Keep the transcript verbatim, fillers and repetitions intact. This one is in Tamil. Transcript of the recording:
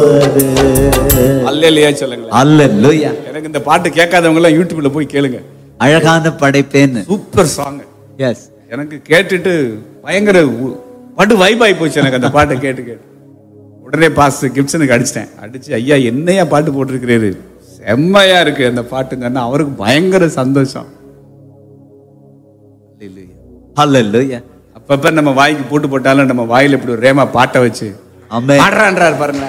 அல்லேலூயா சொல்லுங்களேன். அல்லேலூயா. எனக்கு இந்த பாட்டு கேட்காதவங்க எல்லாம் யூடியூப்ல போய் கேளுங்க. அழகான படைப்பேன்னு சூப்பர் சாங். எஸ். எனக்கு கேட்டுட்டு பயங்கர உ- படு வைப் ஆகி போச்சு எனக்கு அந்த பாட்டை கேட்டு கேட்டு. உடனே பாஸ் கிப்சனுக்கு அடிச்சிட்டேன். அடிச்சு ஐயா என்னையா பாட்டு போட்டிருக்கிறீரு, செம்மையா இருக்கு அந்த பாட்டுங்கன்னா அவருக்கு பயங்கர சந்தோஷம். அல்லேலூயா. அல்லேலூயா. அப்பப்ப நம்ம வாய்க்கு போட்டு போட்டாலும் நம்ம வாயில இப்படி ஒரு ரேமா பாட்டை வச்சு ஆமென். பாடுறான்றாரு பாருங்க.